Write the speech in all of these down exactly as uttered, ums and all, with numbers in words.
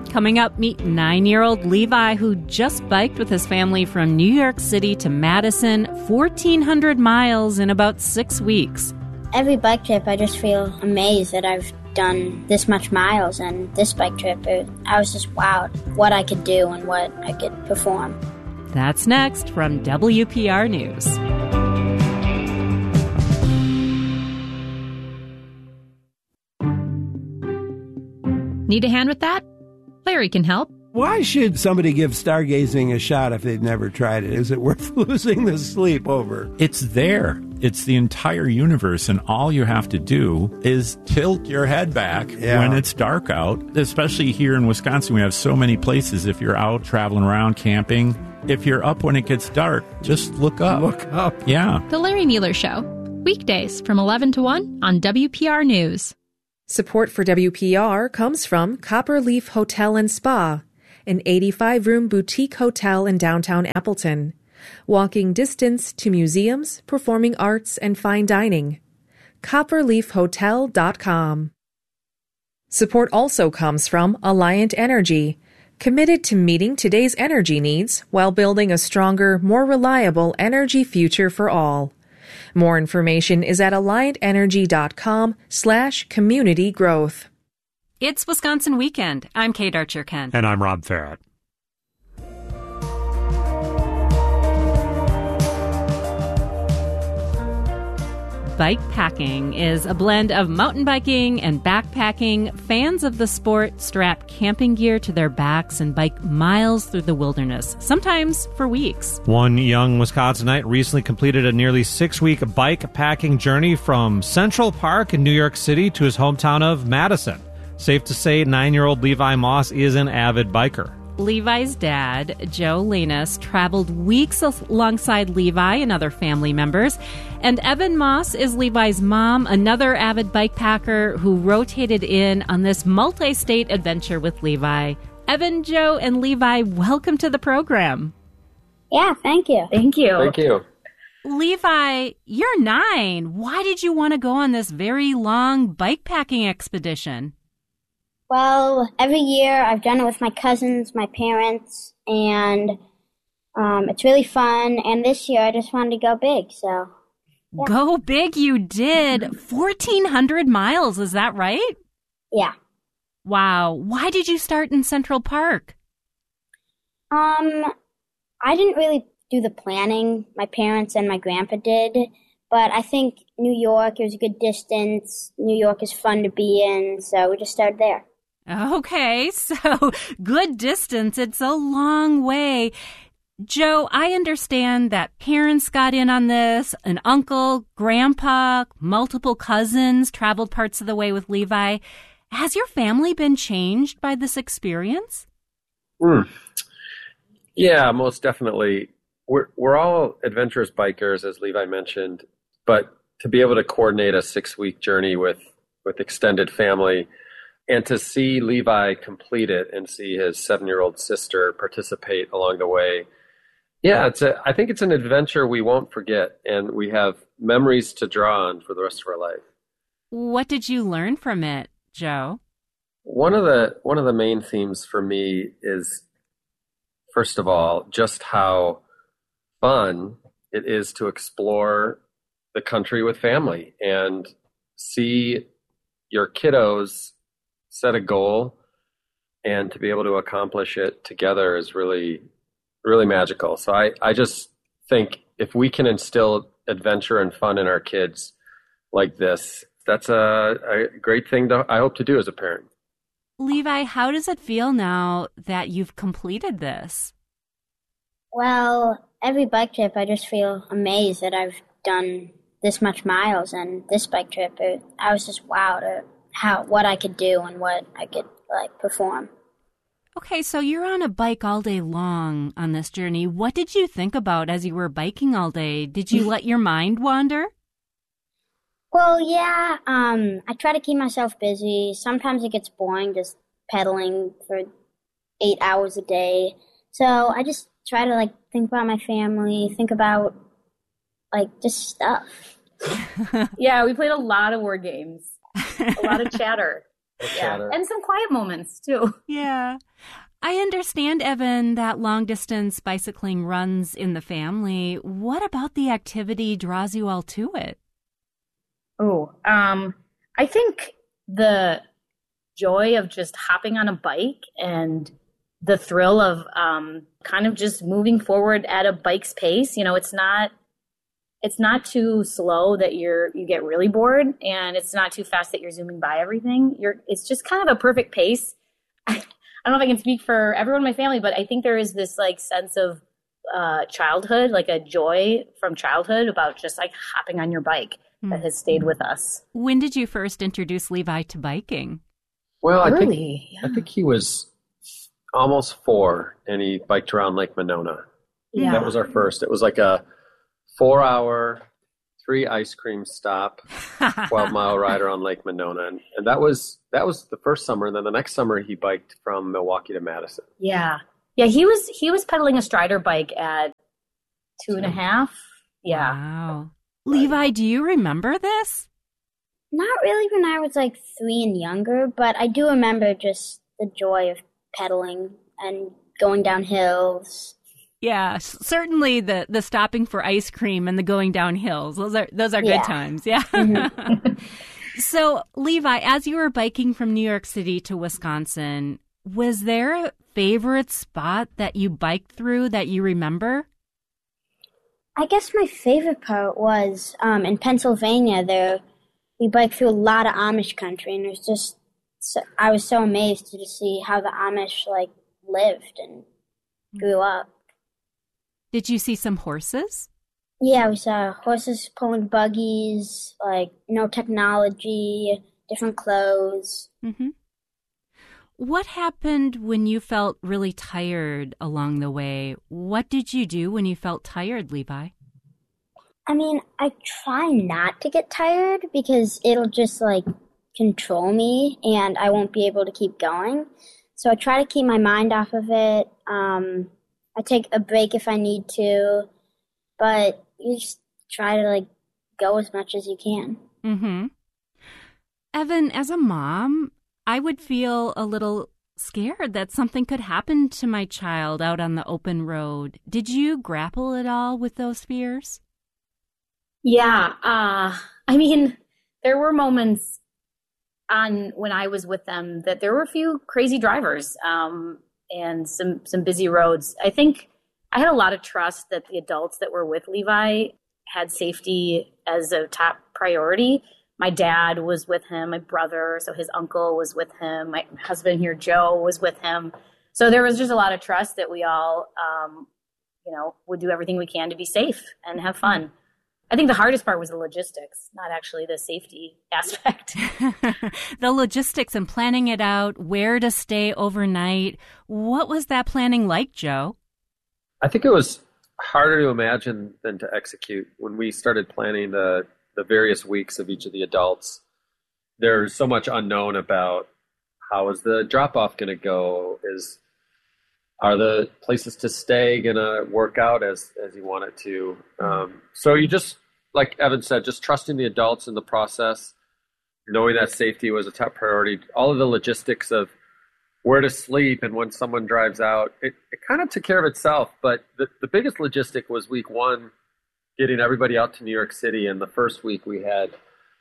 Coming up, meet nine-year-old Levi, who just biked with his family from New York City to Madison, fourteen hundred miles in about six weeks. Every bike trip, I just feel amazed that I've done this much miles, and this bike trip, it, I was just wowed what I could do and what I could perform. That's next from W P R News. Need a hand with that? Larry can help. Why should somebody give stargazing a shot if they've never tried it? Is it worth losing the sleep over? It's there. It's the entire universe, and all you have to do is tilt your head back yeah. when it's dark out. Especially here in Wisconsin, we have so many places. If you're out traveling around camping, if you're up when it gets dark, just look up. Look up. Yeah. The Larry Mueller Show. Weekdays from eleven to one on W P R News. Support for W P R comes from Copper Leaf Hotel and Spa, an eighty-five room boutique hotel in downtown Appleton. Walking distance to museums, performing arts, and fine dining. copper leaf hotel dot com. Support also comes from Alliant Energy, committed to meeting today's energy needs while building a stronger, more reliable energy future for all. More information is at alliantenergy.com slash community growth. It's Wisconsin Weekend. I'm Kate Archer-Kent. And I'm Rob Farrett. Bike packing is a blend of mountain biking and backpacking. Fans of the sport strap camping gear to their backs and bike miles through the wilderness, sometimes for weeks. One young Wisconsinite recently completed a nearly six-week bike packing journey from Central Park in New York City to his hometown of Madison. Safe to say, nine-year-old Levi Moss is an avid biker. Levi's dad, Joe Lanus, traveled weeks alongside Levi and other family members. And Evan Moss is Levi's mom, another avid bike packer who rotated in on this multi-state adventure with Levi. Evan, Joe, and Levi, welcome to the program. Yeah, thank you. Thank you. Thank you. Levi, you're nine. Why did you want to go on this very long bike packing expedition? Well, every year I've done it with my cousins, my parents, and um, it's really fun. And this year I just wanted to go big, so. Yeah. Go big you did. fourteen hundred miles, is that right? Yeah. Wow. Why did you start in Central Park? Um, I didn't really do the planning. My parents and my grandpa did. But I think New York, it was a good distance. New York is fun to be in, so we just started there. Okay, so good distance. It's a long way. Joe, I understand that parents got in on this, an uncle, grandpa, multiple cousins traveled parts of the way with Levi. Has your family been changed by this experience? Mm. Yeah, most definitely. We're we're all adventurous bikers, as Levi mentioned, but to be able to coordinate a six-week journey with, with extended family and to see Levi complete it and see his seven-year-old sister participate along the way, yeah, it's a, I think it's an adventure we won't forget, and we have memories to draw on for the rest of our life. What did you learn from it, Joe? One of the one of the main themes for me is, first of all, just how fun it is to explore the country with family and see your kiddos set a goal and to be able to accomplish it together is really, really magical. So I, I just think if we can instill adventure and fun in our kids like this, that's a, a great thing to, I hope to do as a parent. Levi, how does it feel now that you've completed this? Well, every bike trip, I just feel amazed that I've done this much miles, and this bike trip, it, I was just wowed at how what I could do and what I could like perform. Okay, so you're on a bike all day long on this journey. What did you think about as you were biking all day? Did you let your mind wander? Well, yeah. Um, I try to keep myself busy. Sometimes it gets boring just pedaling for eight hours a day. So I just try to like think about my family, think about like just stuff. Yeah, we played a lot of word games, a lot of chatter. Yeah, and some quiet moments, too. Yeah. I understand, Evan, that long-distance bicycling runs in the family. What about the activity draws you all to it? Oh, um, I think the joy of just hopping on a bike and the thrill of um, kind of just moving forward at a bike's pace. You know, it's not it's not too slow that you're you get really bored, and it's not too fast that you're zooming by everything. You're it's just kind of a perfect pace. I, I don't know if I can speak for everyone in my family, but I think there is this like sense of uh, childhood, like a joy from childhood about just like hopping on your bike mm. that has stayed with us. When did you first introduce Levi to biking? Well, I Early, think yeah. I think he was almost four, and he biked around Lake Monona. Yeah. That was our first. It was like a four-hour, three ice cream stop, twelve-mile ride around Lake Monona, and, and that was that was the first summer. And then the next summer, he biked from Milwaukee to Madison. Yeah, yeah. He was he was pedaling a Strider bike at two and a half. Yeah. Wow. Levi, do you remember this? Not really when I was like three and younger, but I do remember just the joy of pedaling and going down hills. Yeah, s- certainly the, the stopping for ice cream and the going down hills. Those are those are Yeah. good times. Yeah. Mhm. So, Levi, as you were biking from New York City to Wisconsin, was there a favorite spot that you biked through that you remember? I guess my favorite part was um, in Pennsylvania. There, we biked through a lot of Amish country, and it was just so, I was so amazed to just see how the Amish like lived and grew up. Did you see some horses? Yeah, we saw horses pulling buggies, like no technology, different clothes. Mm-hmm. What happened when you felt really tired along the way? What did you do when you felt tired, Levi? I mean, I try not to get tired because it'll just like control me and I won't be able to keep going. So I try to keep my mind off of it. Um, I take a break if I need to, but you just try to like go as much as you can. Mm-hmm. Evan, as a mom, I would feel a little scared that something could happen to my child out on the open road. Did you grapple at all with those fears? Yeah. Uh, I mean, there were moments on when I was with them that there were a few crazy drivers um, and some, some busy roads. I think I had a lot of trust that the adults that were with Levi had safety as a top priority. My dad was with him, my brother, so his uncle was with him, my husband here, Joe, was with him. So there was just a lot of trust that we all, um, you know, would do everything we can to be safe and have fun. I think the hardest part was the logistics, not actually the safety aspect. The logistics and planning it out, where to stay overnight. What was that planning like, Joe? I think it was harder to imagine than to execute. When we started planning the the various weeks of each of the adults, there's so much unknown about how is the drop-off going to go? Is Are the places to stay going to work out as, as you want it to? Um, so you just, like Evan said, just trusting the adults in the process, knowing that safety was a top priority. All of the logistics of where to sleep and when someone drives out, it, it kind of took care of itself. But the, the biggest logistic was week one, getting everybody out to New York City. And the first week we had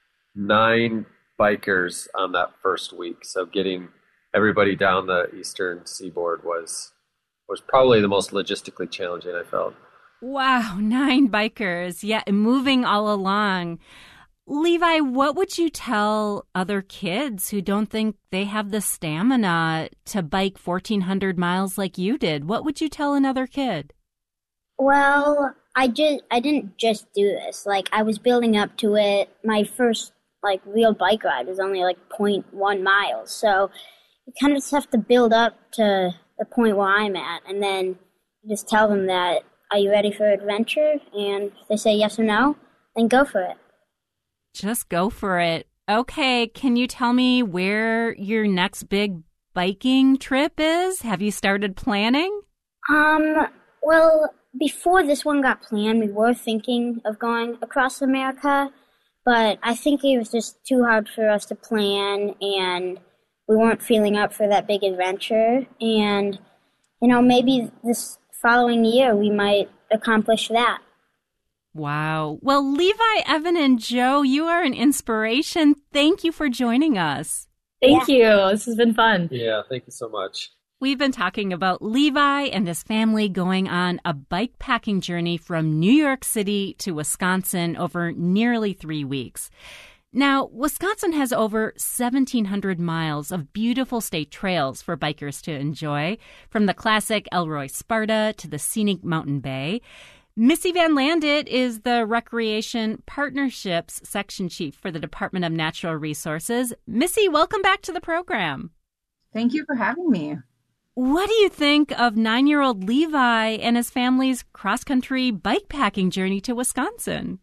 nine bikers on that first week. So getting everybody down the eastern seaboard was was probably the most logistically challenging I felt. Wow, nine bikers. Yeah, moving all along. Levi, what would you tell other kids who don't think they have the stamina to bike fourteen hundred miles like you did? What would you tell another kid? Well, I just I didn't just do this. Like I was building up to it. My first like real bike ride was only like zero point one miles. So you kind of just have to build up to the point where I'm at, and then just tell them that, are you ready for adventure? And if they say yes or no, then go for it. Just go for it. Okay, can you tell me where your next big biking trip is? Have you started planning? Um, well, before this one got planned, we were thinking of going across America, but I think it was just too hard for us to plan, and we weren't feeling up for that big adventure. And, you know, maybe this following year we might accomplish that. Wow. Well, Levi, Evan, and Joe, you are an inspiration. Thank you for joining us. Thank yeah. you. This has been fun. Yeah, thank you so much. We've been talking about Levi and his family going on a bike packing journey from New York City to Wisconsin over nearly three weeks. Now, Wisconsin has over seventeen hundred miles of beautiful state trails for bikers to enjoy, from the classic Elroy Sparta to the scenic Mountain Bay. Missy Van Landit is the Recreation Partnerships Section Chief for the Department of Natural Resources. Missy, welcome back to the program. Thank you for having me. What do you think of nine-year-old Levi and his family's cross-country bike packing journey to Wisconsin?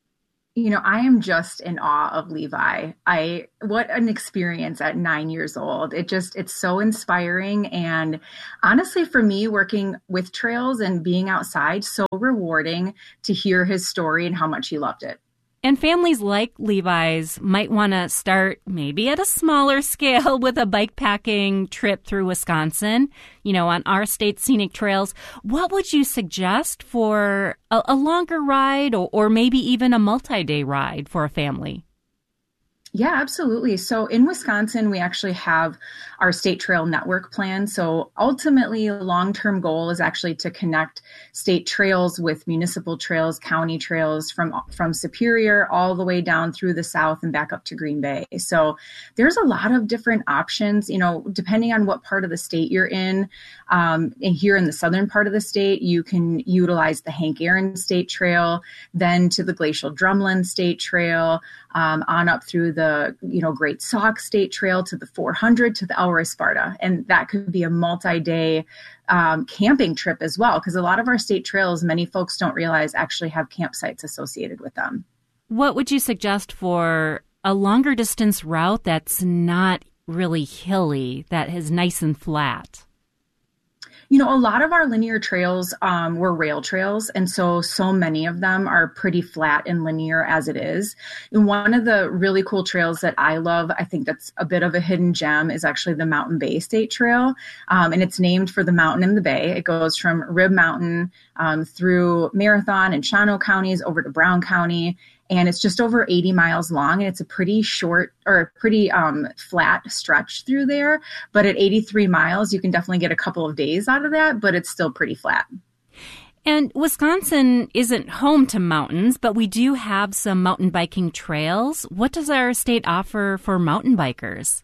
You know, I am just in awe of Levi. I, what an experience at nine years old. It just, it's so inspiring. And honestly, for me, working with trails and being outside, so rewarding to hear his story and how much he loved it. And families like Levi's might want to start maybe at a smaller scale with a bike packing trip through Wisconsin, you know, on our state scenic trails. What would you suggest for a, a longer ride or, or maybe even a multi-day ride for a family? Yeah, absolutely. So in Wisconsin, we actually have our state trail network plan. So ultimately, a long-term goal is actually to connect state trails with municipal trails, county trails from, from Superior all the way down through the south and back up to Green Bay. So there's a lot of different options, you know, depending on what part of the state you're in. Um, and here in the southern part of the state, you can utilize the Hank Aaron State Trail, then to the Glacial Drumlin State Trail, um, on up through the the, you know, Great Sauk State Trail to the four hundred to the Elroy Sparta. And that could be a multi-day um, camping trip as well, because a lot of our state trails, many folks don't realize actually have campsites associated with them. What would you suggest for a longer distance route that's not really hilly, that is nice and flat? You know, a lot of our linear trails um, were rail trails, and so so many of them are pretty flat and linear as it is. And one of the really cool trails that I love, I think that's a bit of a hidden gem, is actually the Mountain Bay State Trail, um, and it's named for the mountain in the bay. It goes from Rib Mountain um, through Marathon and Shawano counties over to Brown County. And it's just over eighty miles long, and it's a pretty short or a pretty um, flat stretch through there. But at eighty-three miles, you can definitely get a couple of days out of that, but it's still pretty flat. And Wisconsin isn't home to mountains, but we do have some mountain biking trails. What does our state offer for mountain bikers?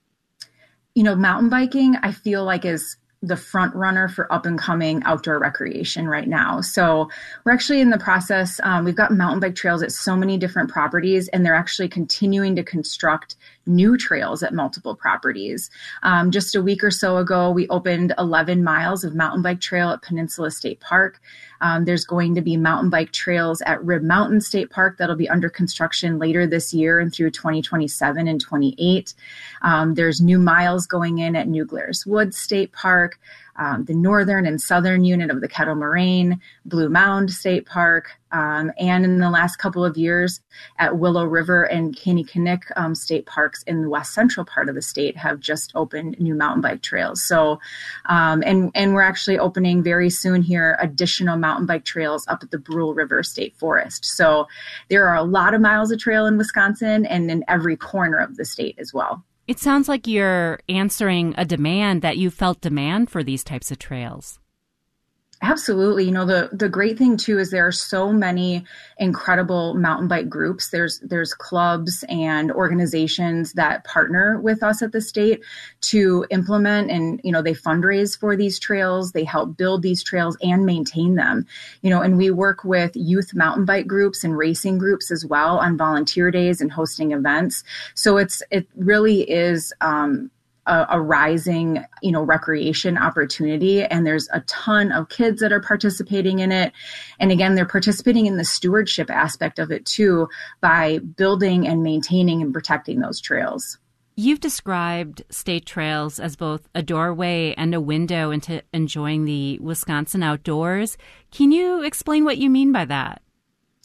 You know, mountain biking, I feel like is the front runner for up and coming outdoor recreation right now. So we're actually in the process. Um, we've got mountain bike trails at so many different properties, and they're actually continuing to construct new trails at multiple properties. Um, just a week or so ago, we opened eleven miles of mountain bike trail at Peninsula State Park. Um, there's going to be mountain bike trails at Rib Mountain State Park that'll be under construction later this year and through twenty twenty-seven and twenty-eight. Um, there's new miles going in at New Glarus Woods State Park, um, the northern and southern unit of the Kettle Moraine, Blue Mound State Park, um, and in the last couple of years at Willow River and Kanekinick um, State Parks in the west central part of the state have just opened new mountain bike trails. So, um, and, and we're actually opening very soon here additional mountain bike trails up at the Brule River State Forest. So there are a lot of miles of trail in Wisconsin and in every corner of the state as well. It sounds like you're answering a demand, that you felt demand for these types of trails. Absolutely. You know, the, the great thing, too, is there are so many incredible mountain bike groups. There's there's clubs and organizations that partner with us at the state to implement, and, you know, they fundraise for these trails. They help build these trails and maintain them. You know, and we work with youth mountain bike groups and racing groups as well on volunteer days and hosting events. So it's it really is um A, a rising, you know, recreation opportunity. And there's a ton of kids that are participating in it. And again, they're participating in the stewardship aspect of it too, by building and maintaining and protecting those trails. You've described state trails as both a doorway and a window into enjoying the Wisconsin outdoors. Can you explain what you mean by that?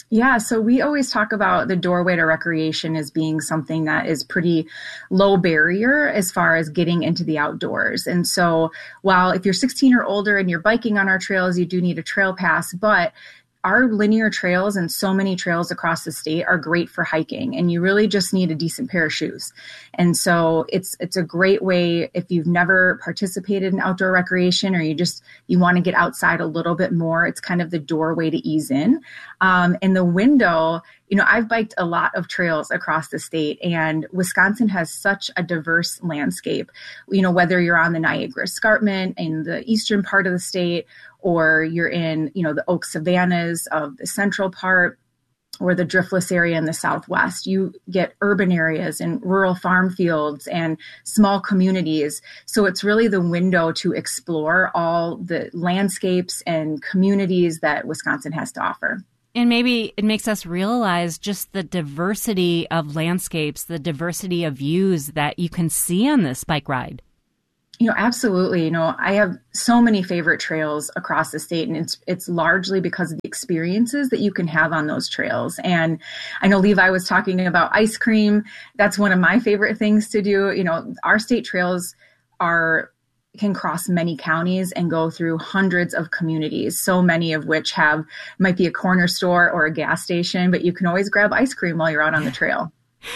Yeah, so we always talk about the doorway to recreation as being something that is pretty low barrier as far as getting into the outdoors. And so while if you're sixteen or older and you're biking on our trails, you do need a trail pass, but our linear trails and so many trails across the state are great for hiking, and you really just need a decent pair of shoes. And so it's it's a great way if you've never participated in outdoor recreation or you just you want to get outside a little bit more. It's kind of the doorway to ease in. Um, and the window, you know, I've biked a lot of trails across the state, and Wisconsin has such a diverse landscape. You know, whether you're on the Niagara Escarpment in the eastern part of the state, or you're in, you know, the oak savannas of the central part, or the driftless area in the southwest. You get urban areas and rural farm fields and small communities. So it's really the window to explore all the landscapes and communities that Wisconsin has to offer. And maybe it makes us realize just the diversity of landscapes, the diversity of views that you can see on this bike ride. You know, absolutely. You know, I have so many favorite trails across the state, and it's it's largely because of the experiences that you can have on those trails. And I know Levi was talking about ice cream. That's one of my favorite things to do. You know, our state trails are can cross many counties and go through hundreds of communities, so many of which have might be a corner store or a gas station, but you can always grab ice cream while you're out on the trail.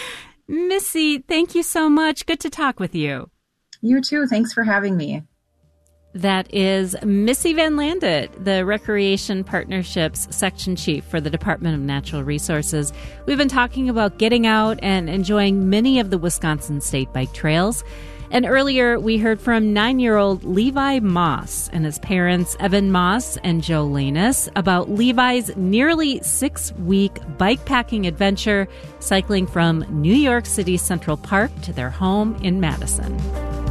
Missy, thank you so much. Good to talk with you. You too. Thanks for having me. That is Missy Van Landet, the Recreation Partnerships Section Chief for the Department of Natural Resources. We've been talking about getting out and enjoying many of the Wisconsin state bike trails. And earlier, we heard from nine-year-old Levi Moss and his parents, Evan Moss and Joe Lanus, about Levi's nearly six-week bike-packing adventure, cycling from New York City Central Park to their home in Madison.